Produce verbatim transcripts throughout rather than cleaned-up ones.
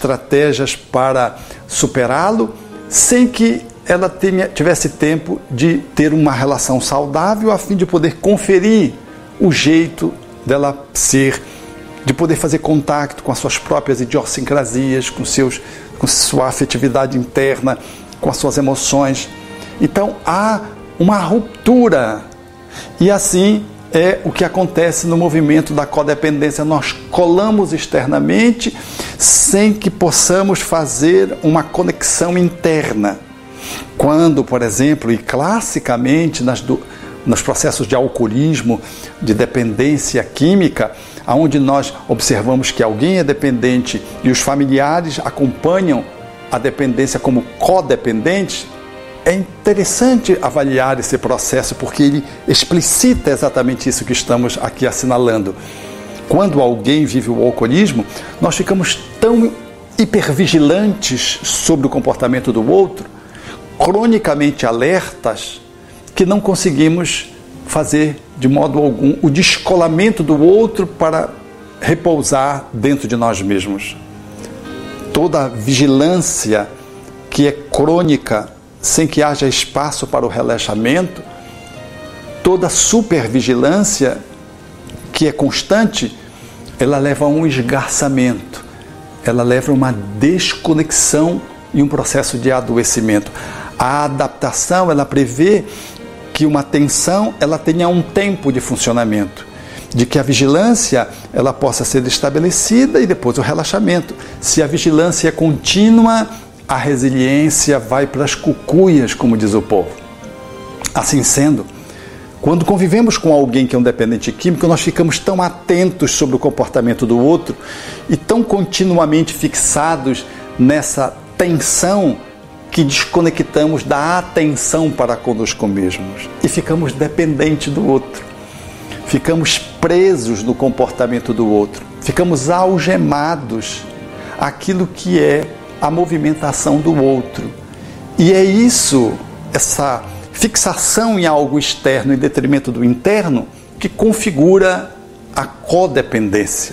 estratégias para superá-lo, sem que ela tenha, tivesse tempo de ter uma relação saudável, a fim de poder conferir o jeito dela ser, de poder fazer contato com as suas próprias idiosincrasias, com, seus, com sua afetividade interna, com as suas emoções. Então há uma ruptura, e assim é o que acontece no movimento da codependência. Nós colamos externamente sem que possamos fazer uma conexão interna. Quando, por exemplo, e classicamente nas do, nos processos de alcoolismo, de dependência química, onde nós observamos que alguém é dependente e os familiares acompanham a dependência como codependente, é interessante avaliar esse processo, porque ele explicita exatamente isso que estamos aqui assinalando. Quando alguém vive o alcoolismo, nós ficamos tão hipervigilantes sobre o comportamento do outro, cronicamente alertas, que não conseguimos fazer de modo algum o descolamento do outro para repousar dentro de nós mesmos. Toda vigilância que é crônica, sem que haja espaço para o relaxamento, toda supervigilância que é constante, ela leva a um esgarçamento, ela leva a uma desconexão e um processo de adoecimento. A adaptação, ela prevê que uma tensão, ela tenha um tempo de funcionamento, de que a vigilância, ela possa ser estabelecida e depois o relaxamento. Se a vigilância é contínua, a resiliência vai para as cucuias, como diz o povo. Assim sendo, quando convivemos com alguém que é um dependente químico, nós ficamos tão atentos sobre o comportamento do outro e tão continuamente fixados nessa tensão que desconectamos da atenção para conosco mesmos e ficamos dependentes do outro. Ficamos presos no comportamento do outro. Ficamos algemados àquilo que é a movimentação do outro. E é isso, essa fixação em algo externo em detrimento do interno, que configura a codependência.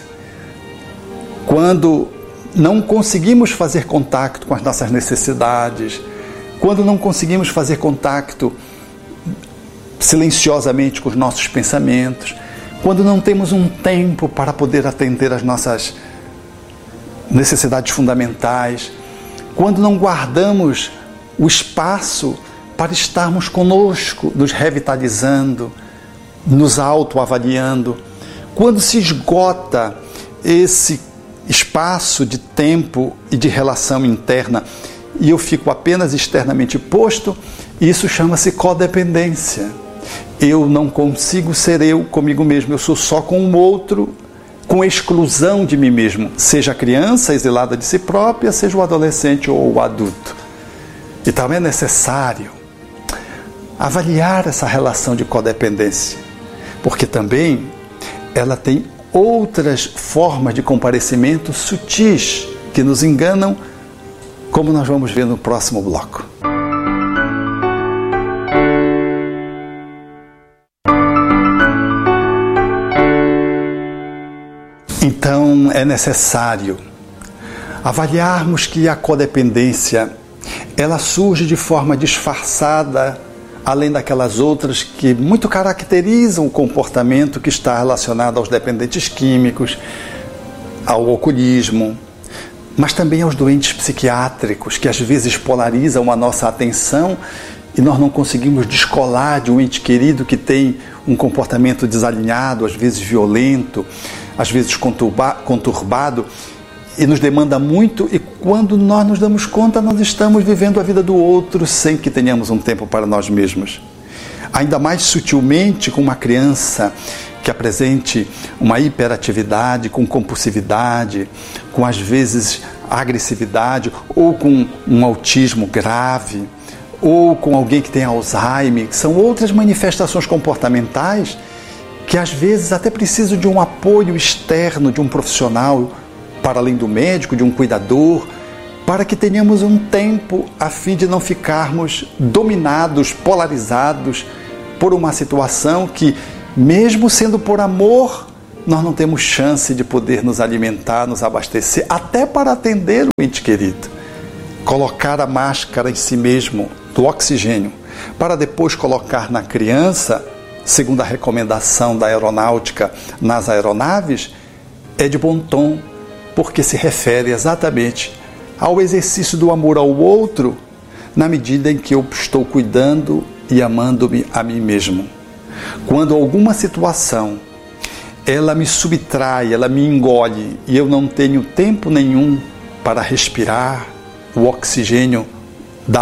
Quando não conseguimos fazer contato com as nossas necessidades, quando não conseguimos fazer contato silenciosamente com os nossos pensamentos, quando não temos um tempo para poder atender às nossas necessidades fundamentais, quando não guardamos o espaço para estarmos conosco, nos revitalizando, nos autoavaliando, quando se esgota esse espaço de tempo e de relação interna e eu fico apenas externamente posto, isso chama-se codependência. Eu não consigo ser eu comigo mesmo, eu sou só com o outro, com exclusão de mim mesmo, seja a criança exilada de si própria, seja o adolescente ou o adulto. Então é necessário avaliar essa relação de codependência, porque também ela tem outras formas de comparecimento sutis que nos enganam, como nós vamos ver no próximo bloco. Então é necessário avaliarmos que a codependência, ela surge de forma disfarçada, além daquelas outras que muito caracterizam o comportamento que está relacionado aos dependentes químicos, ao alcoolismo, mas também aos doentes psiquiátricos, que às vezes polarizam a nossa atenção e nós não conseguimos descolar de um ente querido que tem um comportamento desalinhado, às vezes violento, às vezes conturba, conturbado, e nos demanda muito, e quando nós nos damos conta, nós estamos vivendo a vida do outro sem que tenhamos um tempo para nós mesmos. Ainda mais sutilmente com uma criança que apresente uma hiperatividade, com compulsividade, com às vezes agressividade, ou com um autismo grave, ou com alguém que tem Alzheimer, que são outras manifestações comportamentais que às vezes até precisam de um apoio externo, de um profissional, para além do médico, de um cuidador, para que tenhamos um tempo a fim de não ficarmos dominados, polarizados por uma situação que, mesmo sendo por amor, nós não temos chance de poder nos alimentar, nos abastecer, até para atender o ente querido. Colocar a máscara em si mesmo, do oxigênio, para depois colocar na criança, segundo a recomendação da aeronáutica nas aeronaves, é de bom tom, porque se refere exatamente ao exercício do amor ao outro, na medida em que eu estou cuidando e amando-me a mim mesmo. Quando alguma situação, ela me subtrai, ela me engole, e eu não tenho tempo nenhum para respirar o oxigênio da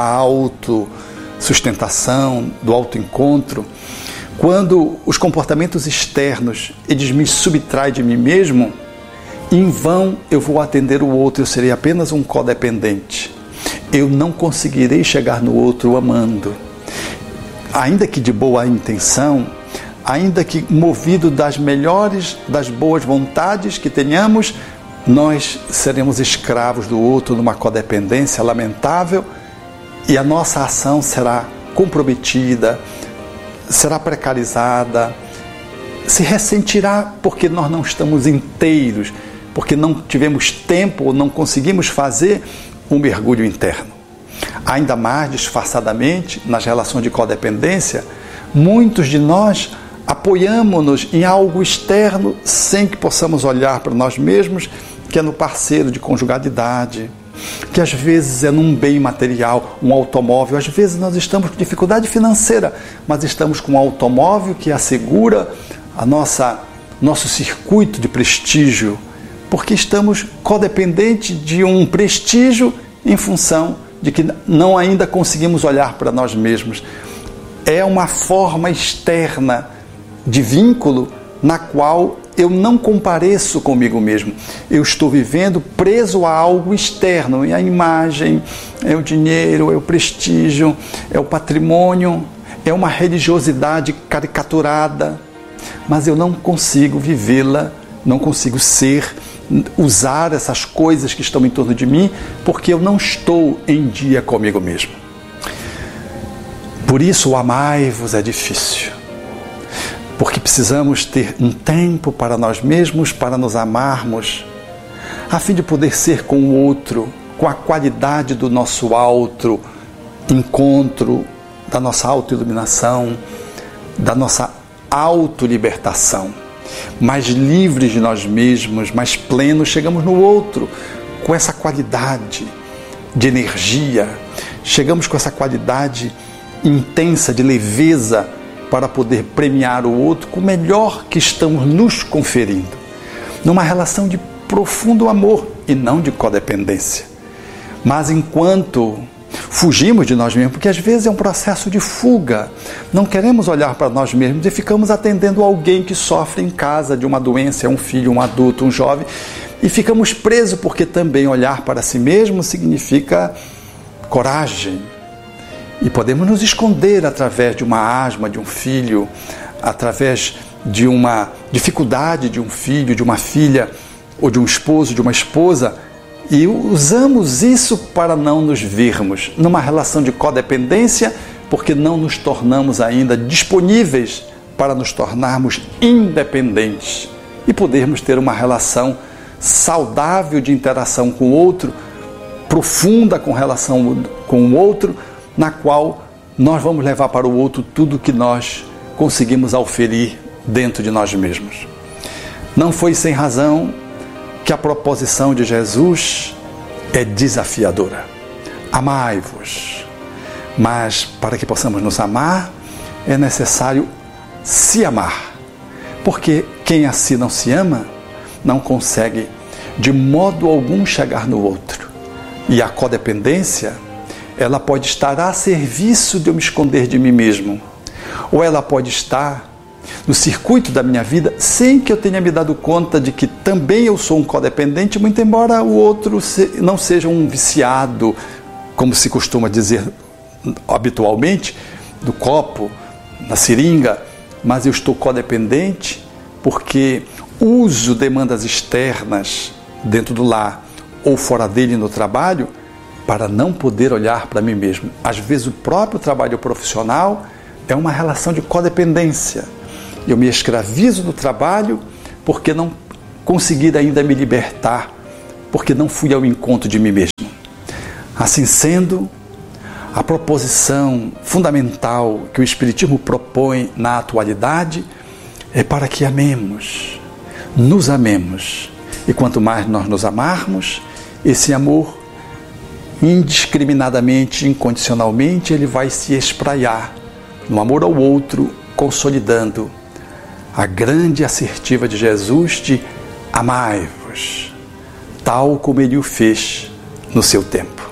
autossustentação, do autoencontro, quando os comportamentos externos, eles me subtraem de mim mesmo, em vão eu vou atender o outro, eu serei apenas um codependente. Eu não conseguirei chegar no outro amando. Ainda que de boa intenção, ainda que movido das melhores, das boas vontades que tenhamos, nós seremos escravos do outro numa codependência lamentável, e a nossa ação será comprometida, será precarizada, se ressentirá porque nós não estamos inteiros, porque não tivemos tempo ou não conseguimos fazer um mergulho interno. Ainda mais disfarçadamente, nas relações de codependência, muitos de nós apoiamos-nos em algo externo sem que possamos olhar para nós mesmos, que é no parceiro de conjugalidade, que às vezes é num bem material, um automóvel. Às vezes nós estamos com dificuldade financeira, mas estamos com um automóvel que assegura a nossa, nosso circuito de prestígio, porque estamos codependentes de um prestígio em função de que não ainda conseguimos olhar para nós mesmos. É uma forma externa de vínculo na qual eu não compareço comigo mesmo. Eu estou vivendo preso a algo externo, e a imagem, é o dinheiro, é o prestígio, é o patrimônio, é uma religiosidade caricaturada, mas eu não consigo vivê-la, não consigo ser, usar essas coisas que estão em torno de mim, porque eu não estou em dia comigo mesmo. Por isso o amai-vos é difícil, porque precisamos ter um tempo para nós mesmos, para nos amarmos, a fim de poder ser com o outro, com a qualidade do nosso auto-encontro, da nossa auto-iluminação, da nossa auto-libertação. Mais livres de nós mesmos, mais plenos, chegamos no outro com essa qualidade de energia, chegamos com essa qualidade intensa de leveza para poder premiar o outro com o melhor que estamos nos conferindo, numa relação de profundo amor e não de codependência. Mas enquanto fugimos de nós mesmos, porque às vezes é um processo de fuga, não queremos olhar para nós mesmos e ficamos atendendo alguém que sofre em casa de uma doença, um filho, um adulto, um jovem, e ficamos presos, porque também olhar para si mesmo significa coragem. E podemos nos esconder através de uma asma de um filho, através de uma dificuldade de um filho, de uma filha, ou de um esposo, de uma esposa, e usamos isso para não nos vermos numa relação de codependência, porque não nos tornamos ainda disponíveis para nos tornarmos independentes e podermos ter uma relação saudável de interação com o outro, profunda com relação com o outro, na qual nós vamos levar para o outro tudo que nós conseguimos auferir dentro de nós mesmos. Não foi sem razão que a proposição de Jesus é desafiadora. Amai-vos. Mas para que possamos nos amar, é necessário se amar. Porque quem assim não se ama, não consegue de modo algum chegar no outro. E a codependência, ela pode estar a serviço de eu me esconder de mim mesmo, ou ela pode estar no circuito da minha vida sem que eu tenha me dado conta de que também eu sou um codependente, muito embora o outro não seja um viciado, como se costuma dizer habitualmente, do copo, na seringa, mas eu estou codependente porque uso demandas externas dentro do lar ou fora dele no trabalho para não poder olhar para mim mesmo. Às vezes o próprio trabalho profissional é uma relação de codependência. Eu me escravizo no trabalho porque não consegui ainda me libertar, porque não fui ao encontro de mim mesmo. Assim sendo, a proposição fundamental que o Espiritismo propõe na atualidade é para que amemos, nos amemos. E quanto mais nós nos amarmos, esse amor, indiscriminadamente, incondicionalmente, ele vai se espraiar no amor ao outro, consolidando a grande assertiva de Jesus de amai-vos, tal como ele o fez no seu tempo.